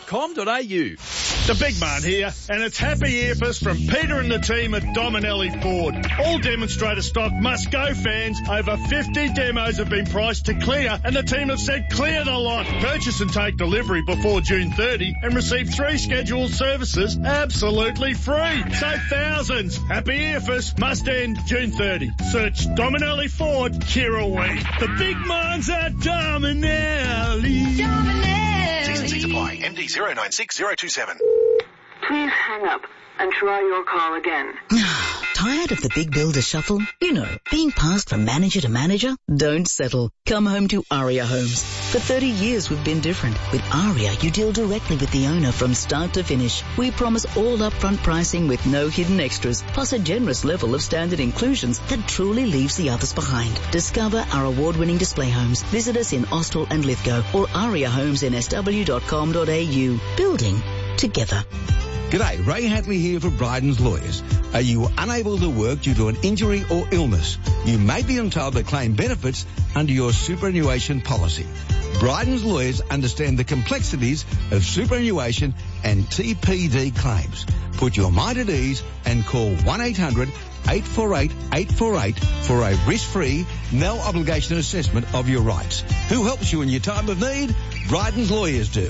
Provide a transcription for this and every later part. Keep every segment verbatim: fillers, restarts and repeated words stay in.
com dot a u. The big man here, and it's happy earfus from Peter and the team at Dominelli Ford. All demonstrator stock must go, fans. Over fifty demos have been priced to clear, and the team have said clear the lot. Purchase and take delivery before June thirtieth and receive three scheduled services absolutely free. Save thousands. Happy earfus must end June thirtieth. Search Dominelli Ford, Kirrawee. The big man's at Dominelli. Dominelli. T's and C's apply. M D zero nine six zero two seven. Please hang up and try your call again. Tired of the big builder shuffle? You know, being passed from manager to manager? Don't settle. Come home to Aria Homes. For thirty years we've been different. With Aria, you deal directly with the owner from start to finish. We promise all upfront pricing with no hidden extras, plus a generous level of standard inclusions that truly leaves the others behind. Discover our award-winning display homes. Visit us in Austell and Lithgow or aria homes n s w dot com dot a u. Building together. G'day, Ray Hatley here for Bryden's Lawyers. Are you unable to work due to an injury or illness? You may be entitled to claim benefits under your superannuation policy. Bryden's Lawyers understand the complexities of superannuation and T P D claims. Put your mind at ease and call one eight hundred eight four eight eight four eight for a risk-free, no-obligation assessment of your rights. Who helps you in your time of need? Bryden's Lawyers do.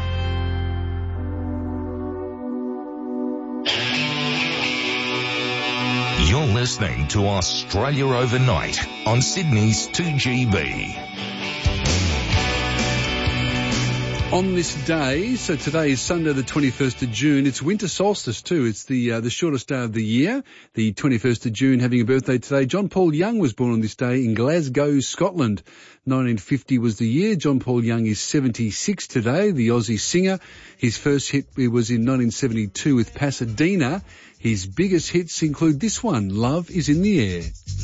You're listening to Australia Overnight on Sydney's two G B. On this day, so today is Sunday the twenty-first of June, it's winter solstice too. It's the uh, the shortest day of the year, the twenty-first of June, having a birthday today. John Paul Young was born on this day in Glasgow, Scotland. nineteen fifty was the year. John Paul Young is seventy-six today, the Aussie singer. His first hit was in nineteen seventy-two with Pasadena. His biggest hits include this one, Love is in the Air.